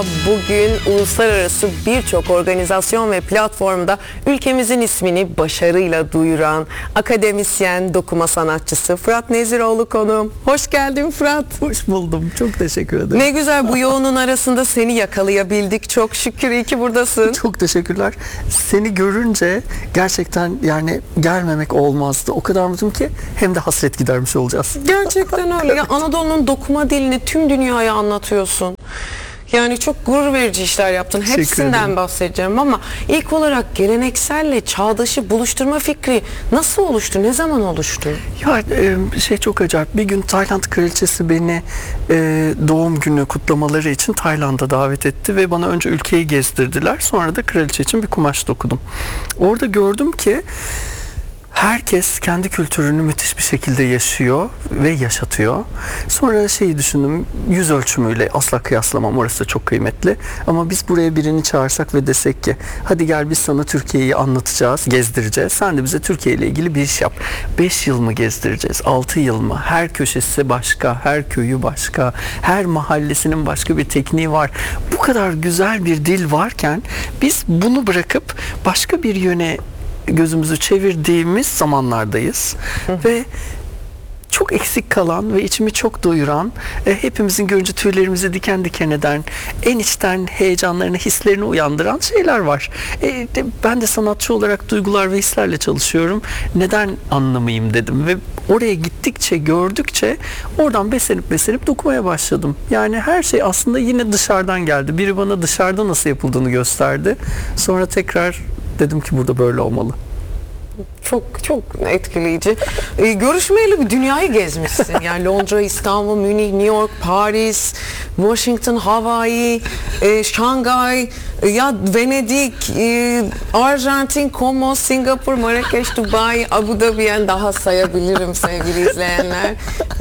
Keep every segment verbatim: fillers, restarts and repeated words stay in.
Bugün uluslararası birçok organizasyon ve platformda ülkemizin ismini başarıyla duyuran akademisyen, dokuma sanatçısı Fırat Neziroğlu konuğum. Hoş geldin Fırat. Hoş buldum. Çok teşekkür ederim. Ne güzel, bu yoğunun arasında seni yakalayabildik. Çok şükür, iyi ki buradasın. Çok teşekkürler. Seni görünce gerçekten yani gelmemek olmazdı. O kadar mutluyum ki hem de hasret gidermiş olacağız. Gerçekten öyle. Ya, Anadolu'nun dokuma dilini tüm dünyaya anlatıyorsun. Yani çok gurur verici işler yaptın. Hepsinden bahsedeceğim ama ilk olarak gelenekselle çağdaşı buluşturma fikri nasıl oluştu? Ne zaman oluştu? Ya şey çok acayip. Bir gün Tayland kraliçesi beni e, doğum günü kutlamaları için Tayland'a davet etti ve bana önce ülkeyi gezdirdiler. Sonra da kraliçe için bir kumaş dokudum. Orada gördüm ki herkes kendi kültürünü müthiş bir şekilde yaşıyor ve yaşatıyor. Sonra şeyi düşündüm, yüz ölçümüyle asla kıyaslamam, orası da çok kıymetli. Ama biz buraya birini çağırsak ve desek ki hadi gel biz sana Türkiye'yi anlatacağız, gezdireceğiz. Sen de bize Türkiye ile ilgili bir iş yap. beş yıl mı gezdireceğiz, altı yıl mı? Her köşesi başka, her köyü başka, her mahallesinin başka bir tekniği var. Bu kadar güzel bir dil varken biz bunu bırakıp başka bir yöne gözümüzü çevirdiğimiz zamanlardayız. Hı. Ve çok eksik kalan ve içimi çok doyuran, e, hepimizin görünce tüylerimizi diken diken eden, en içten heyecanlarını, hislerini uyandıran şeyler var. E, de, ben de sanatçı olarak duygular ve hislerle çalışıyorum. Neden anlamayayım dedim ve oraya gittikçe, gördükçe oradan beslenip beslenip dokumaya başladım. Yani her şey aslında yine dışarıdan geldi. Biri bana dışarıda nasıl yapıldığını gösterdi. Sonra tekrar dedim ki burada böyle olmalı. Çok çok etkileyici. Ee, görüşmeyeli bir dünyayı gezmişsin. Yani Londra, İstanbul, Münih, New York, Paris, Washington, Hawaii, e, Şangay, e, ya Venedik, e, Arjantin, Como, Singapur, Marrakeş, Dubai, Abu Dhabi, yani daha sayabilirim sevgili izleyenler.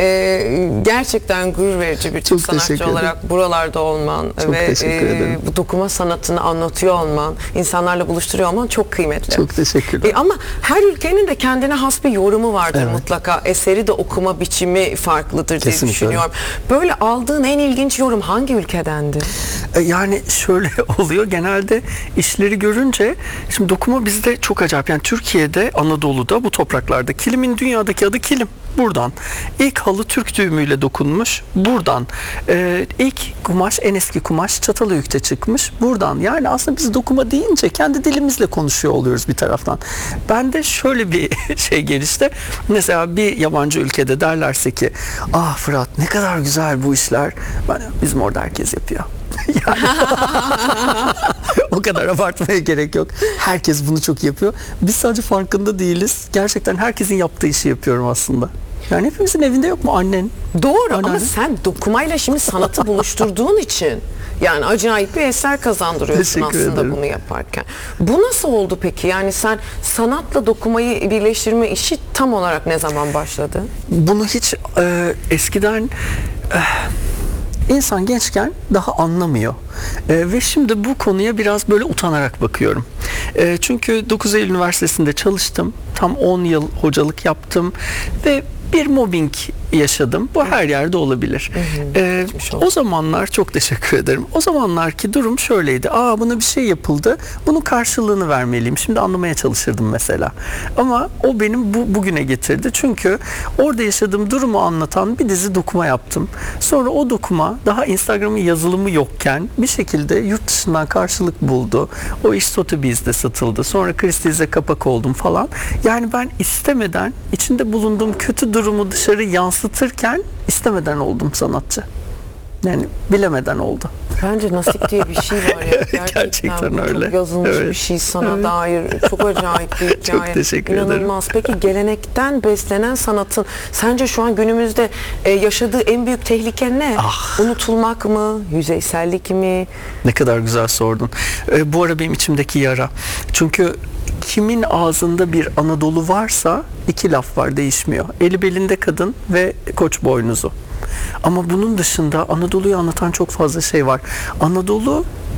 E, gerçekten gurur verici bir Türk sanatçı olarak buralarda olman çok ve e, bu dokuma sanatını anlatıyor olman, insanlarla buluşturuyor olman çok kıymetli. Çok teşekkürler. E, ama her ülkenin de kendine has bir yorumu vardır, evet, mutlaka. Eseri de okuma biçimi farklıdır diye Kesinlikle. düşünüyorum. Böyle aldığın en ilginç yorum hangi ülkedendi? Yani şöyle oluyor, genelde işleri görünce, şimdi dokuma bizde çok acayip. Yani Türkiye'de, Anadolu'da, bu topraklarda kilimin dünyadaki adı kilim. Buradan. İlk halı Türk düğümüyle dokunmuş. Buradan. Ee, ilk kumaş, en eski kumaş Çatalhöyük'te çıkmış. Buradan. Yani aslında biz dokuma deyince kendi dilimizle konuşuyor oluyoruz bir taraftan. Ben de şöyle bir şey gelişti. Mesela bir yabancı ülkede derlerse ki ah Fırat ne kadar güzel bu işler. Ben, bizim orada herkes yapıyor. Yani, o kadar abartmaya gerek yok. Herkes bunu çok yapıyor. Biz sadece farkında değiliz. Gerçekten herkesin yaptığı işi yapıyorum aslında. Yani hepimizin evinde yok mu annen? Doğru, Anneanne. Ama sen dokumayla şimdi sanatı buluşturduğun için yani acayip bir eser kazandırıyorsun Teşekkür aslında ederim. bunu yaparken. Bu nasıl oldu peki? Yani sen sanatla dokumayı birleştirme işi tam olarak ne zaman başladı? Bunu hiç e, eskiden e, İnsan gençken daha anlamıyor. Ee, ve şimdi bu konuya biraz böyle utanarak bakıyorum. Ee, çünkü dokuz Eylül Üniversitesi'nde çalıştım. Tam on yıl hocalık yaptım ve bir mobbing yaşadım. Bu her yerde olabilir. Hı hı. Ee, o zamanlar çok teşekkür ederim. O zamanlarki durum şöyleydi. Aa buna bir şey yapıldı. Bunun karşılığını vermeliyim. Şimdi anlamaya çalışırdım mesela. Ama o benim bu bugüne getirdi. Çünkü orada yaşadığım durumu anlatan bir dizi dokuma yaptım. Sonra o dokuma daha Instagram'ın yazılımı yokken bir şekilde yurt dışından karşılık buldu. O iş Sotheby's'de satıldı. Sonra Christie's'e kapak oldum falan. Yani ben istemeden içinde bulunduğum kötü durumu dışarı yansıtırken istemeden oldum sanatçı. Yani bilemeden oldu. Bence nasip diye bir şey var ya. Gerçekten, Gerçekten öyle. Çok yazılmış evet. bir şey sana evet. dair. Çok acayip bir hikaye. Çok teşekkür İnanılmaz. ederim. Peki gelenekten beslenen sanatın sence şu an günümüzde e, yaşadığı en büyük tehlike ne? Ah. Unutulmak mı? Yüzeysellik mi? Ne kadar güzel sordun. E, bu ara benim içimdeki yara. Çünkü kimin ağzında bir Anadolu varsa iki laf var, değişmiyor. Eli belinde kadın ve koç boynuzu. Ama bunun dışında Anadolu'yu anlatan çok fazla şey var. Anadolu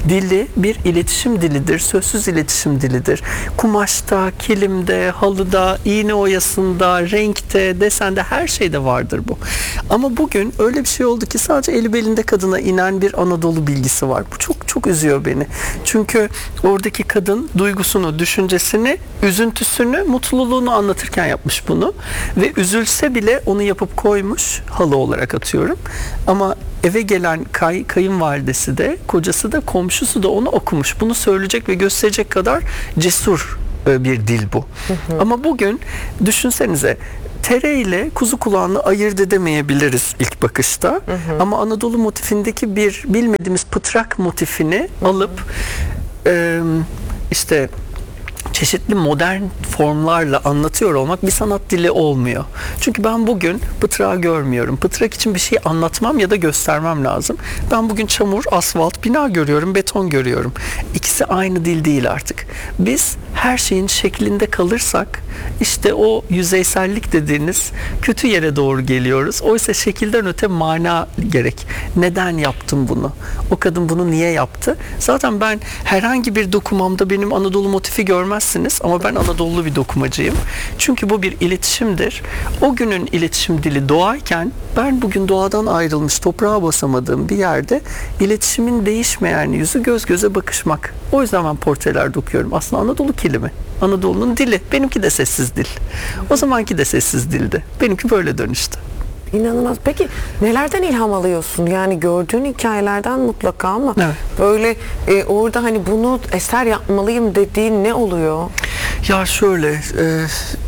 dili bir iletişim dilidir, sözsüz iletişim dilidir. Kumaşta, kilimde, halıda, iğne oyasında, renkte, desende, her şeyde vardır bu. Ama bugün öyle bir şey oldu ki sadece eli belinde kadına inen bir Anadolu bilgisi var. Bu çok çok üzüyor beni. Çünkü oradaki kadın duygusunu, düşüncesini, üzüntüsünü, mutluluğunu anlatırken yapmış bunu. Ve üzülse bile onu yapıp koymuş, halı olarak atıyorum. Ama eve gelen kay, kayınvalidesi de, kocası da, komşusu da onu okumuş. Bunu söyleyecek ve gösterecek kadar cesur bir dil bu. Hı hı. Ama bugün düşünsenize, tere ile kuzu kulağını ayırt edemeyebiliriz ilk bakışta. Hı hı. Ama Anadolu motifindeki bir bilmediğimiz pıtrak motifini hı hı. alıp e, işte çeşitli modern formlarla anlatıyor olmak bir sanat dili olmuyor. Çünkü ben bugün pıtrağı görmüyorum. Pıtrak için bir şey anlatmam ya da göstermem lazım. Ben bugün çamur, asfalt, bina görüyorum, beton görüyorum. İkisi aynı dil değil artık. Biz her şeyin şeklinde kalırsak işte o yüzeysellik dediğiniz kötü yere doğru geliyoruz. Oysa şekilden öte mana gerek. Neden yaptım bunu? O kadın bunu niye yaptı? Zaten ben herhangi bir dokumamda benim Anadolu motifi görmezsiniz ama ben Anadolu bir dokumacıyım. Çünkü bu bir iletişimdir. O günün iletişim dili doğayken ben bugün doğadan ayrılmış, toprağa basamadığım bir yerde iletişimin değişmeyen yüzü göz göze bakışmak. O yüzden ben portreler dokuyorum. Aslında Anadolu kilimi. Anadolu'nun dili. Benimki de sessiz dil. O zamanki de sessiz dildi. Benimki böyle dönüştü. İnanılmaz. Peki nelerden ilham alıyorsun? Yani gördüğün hikayelerden mutlaka ama evet. böyle e, orada hani bunu eser yapmalıyım dediğin ne oluyor? Ya şöyle e,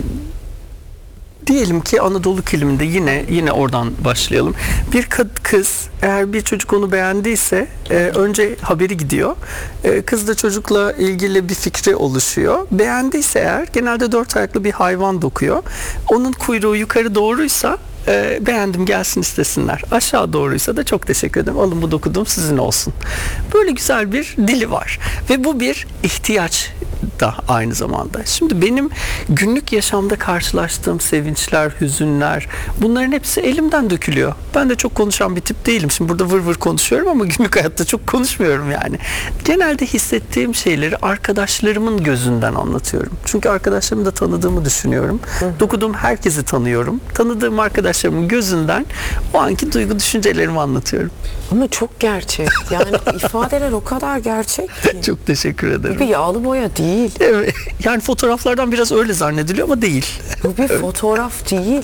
diyelim ki Anadolu kiliminde yine yine oradan başlayalım. Bir kız eğer bir çocuk onu beğendiyse e, önce haberi gidiyor. E, kız da çocukla ilgili bir fikri oluşuyor. Beğendiyse eğer genelde dört ayaklı bir hayvan dokuyor. Onun kuyruğu yukarı doğruysa E, beğendim gelsin istesinler. Aşağı doğruysa da çok teşekkür ederim. Alın bu dokuduğum sizin olsun. Böyle güzel bir dili var. Ve bu bir ihtiyaç da aynı zamanda. Şimdi benim günlük yaşamda karşılaştığım sevinçler, hüzünler, bunların hepsi elimden dökülüyor. Ben de çok konuşan bir tip değilim. Şimdi burada vır vır konuşuyorum ama günlük hayatta çok konuşmuyorum yani. Genelde hissettiğim şeyleri arkadaşlarımın gözünden anlatıyorum. Çünkü arkadaşlarımı da tanıdığımı düşünüyorum. Hı. Dokuduğum herkesi tanıyorum. Tanıdığım arkadaşlarımın gözünden o anki duygu düşüncelerimi anlatıyorum. Ama çok gerçek. Yani ifadeler o kadar gerçek ki. Çok teşekkür ederim. Bir yağlı boya değil. Evet. Yani fotoğraflardan biraz öyle zannediliyor ama değil. Bu bir fotoğraf değil.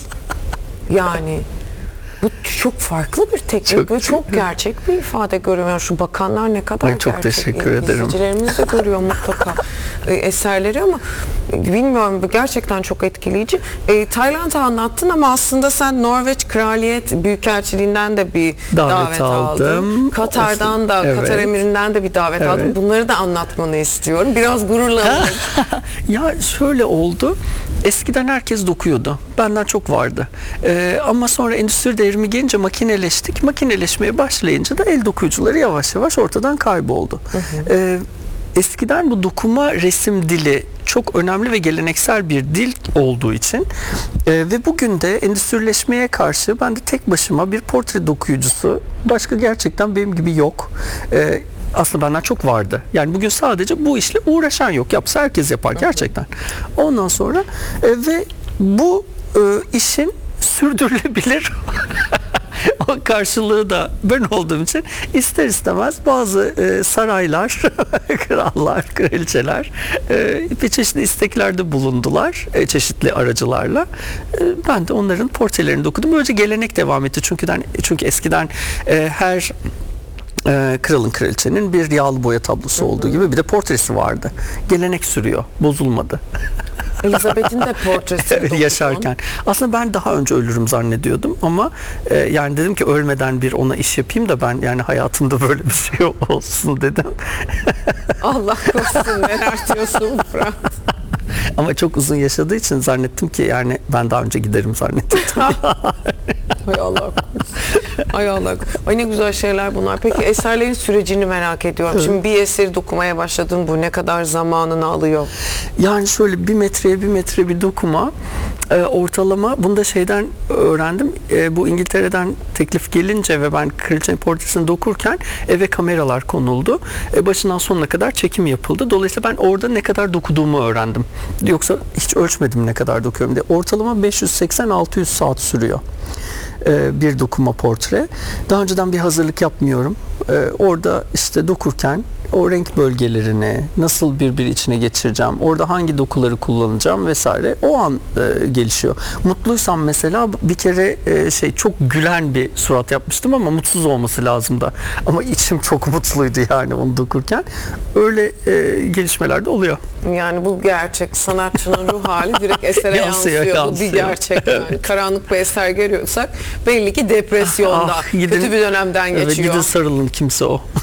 Yani bu çok farklı bir teknik çok, ve çok gerçek bir ifade görüyorum. Şu bakanlar ne kadar çok gerçek. teşekkür ederim. İzleyicilerimiz de görüyor mutlaka e, eserleri ama e, bilmiyorum, gerçekten çok etkileyici. E, Tayland'ı anlattın ama aslında sen Norveç Kraliyet Büyükelçiliğinden de bir davet, davet aldın. aldım. Katar'dan da, evet. Katar Emirinden de bir davet evet. aldın. Bunları da anlatmanı istiyorum. Biraz gururlandım. Ya şöyle oldu. Eskiden herkes dokuyordu. Benden çok vardı. Ee, ama sonra endüstri devrimi gelince makineleştik. Makineleşmeye başlayınca da el dokuyucuları yavaş yavaş ortadan kayboldu. Hı hı. Ee, eskiden bu dokuma resim dili çok önemli ve geleneksel bir dil olduğu için e, ve bugün de endüstrileşmeye karşı ben de tek başıma bir portre dokuyucusu, başka gerçekten benim gibi yok. E, aslında benden çok vardı. Yani bugün sadece bu işle uğraşan yok. Yapsa herkes yapar gerçekten. Ondan sonra e, ve bu e, işin sürdürülebilir o karşılığı da ben olduğum için ister istemez bazı e, saraylar, krallar, kraliçeler e, bir çeşitli isteklerde bulundular e, çeşitli aracılarla. E, ben de onların portrelerini dokudum. Böylece gelenek devam etti. Çünkü çünkü eskiden e, her Ee, kralın, kraliçenin bir yağlı boya tablosu olduğu gibi bir de portresi vardı. Gelenek sürüyor, bozulmadı. Elizabeth'in de portresi evet, yaşarken. Aslında ben daha önce ölürüm zannediyordum ama e, yani dedim ki ölmeden bir ona iş yapayım da ben yani hayatımda böyle bir şey olsun dedim. Allah korusun, neler diyorsun Fırat? Ama çok uzun yaşadığı için zannettim ki yani ben daha önce giderim zannettim. Hay Allah. Ay Allah. Ay ne güzel şeyler bunlar. Peki eserlerin sürecini merak ediyorum. Evet. Şimdi bir eseri dokumaya başladın. Bu ne kadar zamanını alıyor? Yani şöyle bir metreye bir metre bir dokuma e, ortalama bunu da şeyden öğrendim. E, bu İngiltere'den teklif gelince ve ben kraliçenin portresini dokurken eve kameralar konuldu. E, başından sonuna kadar çekim yapıldı. Dolayısıyla ben orada ne kadar dokuduğumu öğrendim. Yoksa hiç ölçmedim ne kadar dokuyorum diye. Ortalama beş yüz seksen altı yüz saat sürüyor e, bir dokuma portre. Daha önceden bir hazırlık yapmıyorum. E, orada işte dokurken o renk bölgelerini nasıl birbiri içine geçireceğim, orada hangi dokuları kullanacağım vesaire o an e, gelişiyor. Mutluysam mesela bir kere e, şey çok gülen bir surat yapmıştım ama mutsuz olması lazımdı. Ama içim çok mutluydu yani onu dokurken. Öyle e, gelişmeler de oluyor. Yani bu gerçek sanatçının ruh hali direkt esere Yansıyor, yansıyor. Bu yansıyor. bir gerçek yani. Karanlık bir eser görüyorsak belli ki depresyonda. Ah, gidin- kötü bir dönemden Evet, geçiyor. gidin sarılın kimse o.